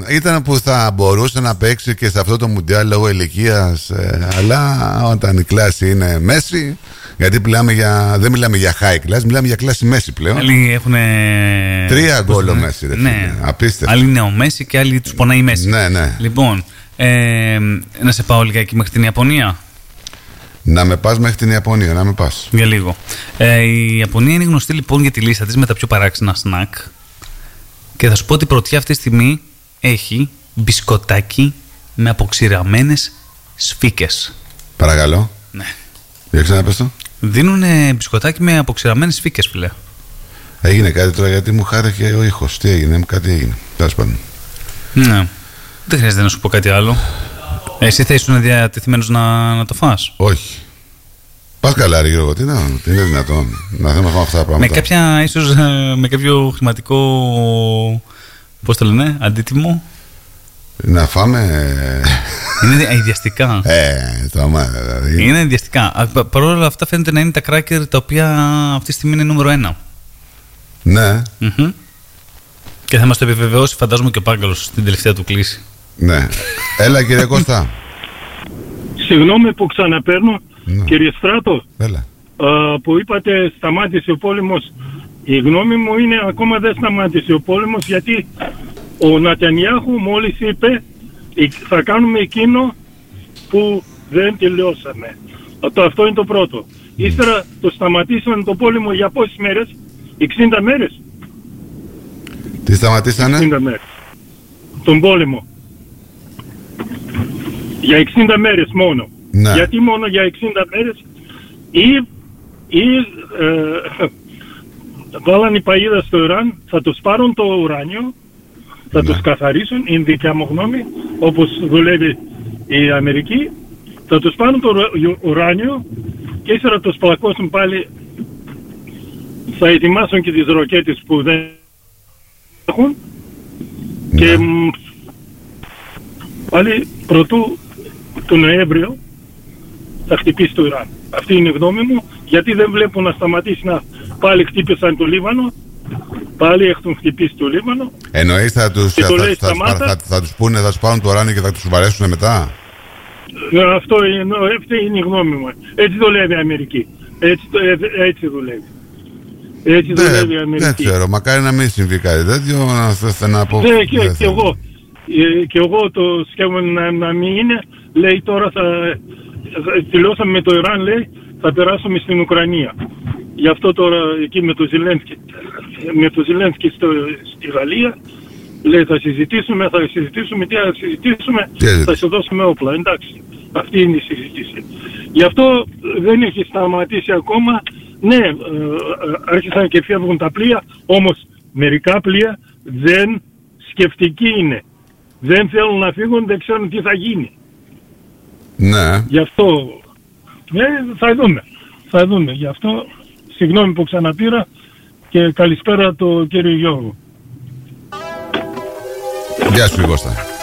ήταν που θα μπορούσε να παίξει και σε αυτό το Μουντιάλ λόγω ηλικίας, αλλά όταν η κλάση είναι μέση, γιατί δεν μιλάμε για high class, μιλάμε για κλάση μέση πλέον. Άλλοι έχουν 3 γκολ ο Μέση, ρε φίλε. Απίστευτο. Άλλοι είναι ο Μέση και άλλοι τους πονάει η Μέση. Ναι. Λοιπόν, να σε πάω λιγάκι μέχρι την Ιαπωνία. Να με πας μέχρι την Ιαπωνία, να με πας. Για λίγο. Η Ιαπωνία είναι γνωστή λοιπόν για τη λίστα της με τα πιο παράξενα σνακ. Και θα σου πω ότι η πρωτιά αυτή τη στιγμή έχει μπισκοτάκι με αποξηραμένες σφίκες. Παρακαλώ. Ναι. Για ξαναπες το. Δίνουνε μπισκοτάκι με αποξηραμένες σφίκες, φίλε. Έγινε κάτι τώρα, γιατί μου χάθηκε ο ήχος. Τι έγινε, κάτι έγινε. Τέλος πάντων. Ναι. Δεν χρειάζεται να σου πω κάτι άλλο. Εσύ θα ήσουν διατεθειμένος να το φας? Όχι. Πας καλά, ρε Γιώργο, τι είναι δυνατόν να θέλουμε να φάμε αυτά τα πράγματα. Ίσως με κάποιο χρηματικό, πώς το λένε, αντίτιμο. Να φάμε. Είναι αειδιαστικά. Δηλαδή. Είναι αειδιαστικά. Παρ' όλα αυτά φαίνεται να είναι τα κράκερ τα οποία αυτή τη στιγμή είναι νούμερο 1. Ναι. Και θα μας το επιβεβαιώσει, φαντάζομαι, και ο Πάγκαλος στην τελευταία του κλίση. Ναι. Έλα, κύριε Κώστα. Συγγνώμη που ξαναπαίρνω, κύριε Στράτο. Έλα. Που είπατε σταμάτησε ο πόλεμος. Η γνώμη μου είναι ακόμα δεν σταμάτησε ο πόλεμος, γιατί ο Νετανιάχου μόλις είπε θα κάνουμε εκείνο που δεν τελειώσαμε. Αυτό είναι το πρώτο. Ύστερα το σταματήσανε το πόλεμο για πόσες μέρες? 60 μέρες. Τι σταματήσανε? 60 μέρες. Τον πόλεμο. Για 60 μέρες μόνο. Ναι. Γιατί μόνο για 60 μέρες? Ή βάλανε παγίδα στο Ιράν, θα τους πάρουν το ουράνιο, θα τους καθαρίσουν, είναι δικιά μου γνώμη, όπως δουλεύει η Αμερική, θα τους πάρουν το ουράνιο και ύστερα τους πλακώσουν πάλι, θα ετοιμάσουν και τις ροκέτες που δεν έχουν και πάλι πρωτού του Νοέμβριο θα χτυπήσει το Ιράν. Αυτή είναι η γνώμη μου, γιατί δεν βλέπω να σταματήσει να πάλι χτύπησαν το Λίβανο, πάλι έχουν χτυπήσει το Λίβανο. Εννοείς θα τους πούνε, θα τους πάρουν το ουράνιο και θα τους βαρέσουν μετά? Αυτή είναι η γνώμη μου. Έτσι δουλεύει η Αμερική. Έτσι δουλεύει. Έτσι δουλεύει η Αμερική. Δεν ξέρω, μακάρι να μην συμβεί κάτι τέτοιο, να πω. Και εγώ το σκέφτομαι να μην είναι. Λέει τώρα τελειώσαμε με το Ιράν, λέει, θα περάσουμε στην Ουκρανία. Γι' αυτό τώρα εκεί με το Ζελένσκι στη Γαλλία, λέει θα συζητήσουμε, τι θα συζητήσουμε, θα σε δώσουμε όπλα. Εντάξει, αυτή είναι η συζήτηση. Γι' αυτό δεν έχει σταματήσει ακόμα. Ναι, άρχισαν και φεύγουν τα πλοία, όμως μερικά πλοία δεν σκεφτικοί είναι. Δεν θέλουν να φύγουν, δεν ξέρουν τι θα γίνει. Ναι. Γι' αυτό θα δούμε. Γι' αυτό συγγνώμη που ξαναπήρα και καλησπέρα το κύριο Γιώργο. Γεια σου Κώστα.